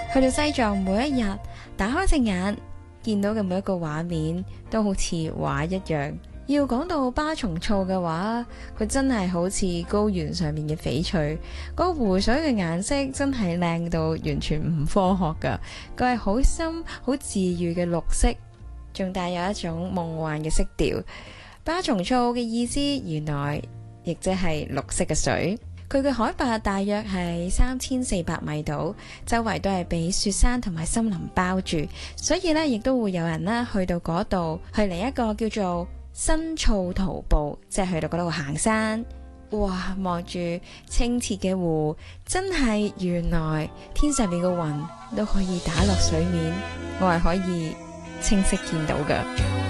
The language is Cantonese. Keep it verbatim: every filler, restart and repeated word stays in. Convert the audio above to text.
去到西藏每一日，打開隻眼見到嘅每一個畫面都好似畫一樣。要講到巴松措嘅話，佢真係好似高原上面嘅翡翠，嗰個湖水嘅顏色真係靚到完全唔科學噶。佢係好深好治愈嘅綠色，仲帶有一種夢幻嘅色調。巴松措嘅意思原來亦即係綠色嘅水。佢嘅海拔大約係三千四百米度，周圍都係被雪山同埋森林包住，所以呢亦都會有人呢去到嗰度去嚟一個叫做新措徒步，即係去到嗰度行山。哇，望住清澈嘅湖，真係原來天上面嘅雲都可以打落水面，我係可以清晰見到㗎。